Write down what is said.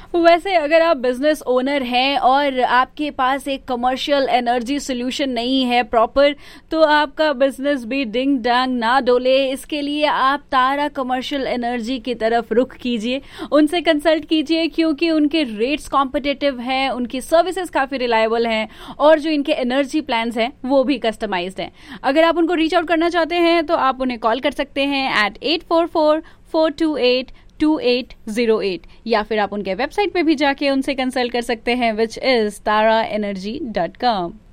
वैसे अगर आप बिजनेस ओनर हैं और आपके पास एक कमर्शियल एनर्जी सोल्यूशन नहीं है प्रॉपर, तो आपका बिजनेस भी डिंग डांग ना डोले, इसके लिए आप तारा कमर्शियल एनर्जी की तरफ रुख कीजिए, उनसे कंसल्ट कीजिए, क्योंकि उनके रेट्स कॉम्पिटिटिव हैं, उनकी सर्विसेज काफ़ी रिलायबल हैं और जो इनके एनर्जी प्लान्स हैं वो भी कस्टमाइज्ड हैं। अगर आप उनको रीच आउट करना चाहते हैं तो आप उन्हें कॉल कर सकते हैं at 844-428-2808, या फिर आप उनके वेबसाइट पे भी जाके उनसे कंसल्ट कर सकते हैं, विच इज taraenergy.com।